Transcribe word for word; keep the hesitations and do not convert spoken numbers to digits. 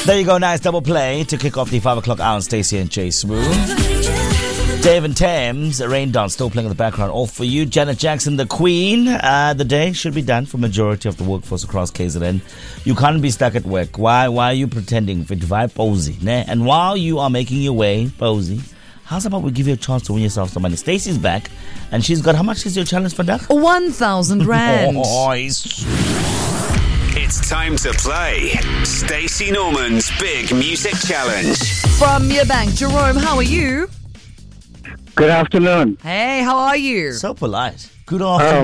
There you go, nice double play to kick off the five o'clock hour on Stacey and Jay Smooth. Dave and Thames, Rain Dance still playing in the background, all for you. Janet Jackson, the Queen. Uh, the day should be done for majority of the workforce across K Z N. You can't be stuck at work. Why Why are you pretending? Vitvai Posey. Ne? And while you are making your way, Posey, how's about we give you a chance to win yourself some money? Stacey's back, and she's got, how much is your challenge for Duck? one thousand rand. Oh, it's... It's time to play Stacey Norman's Big Music Challenge. From your bank, Jerome, how are you? Good afternoon. Hey, how are you? so polite. Good afternoon.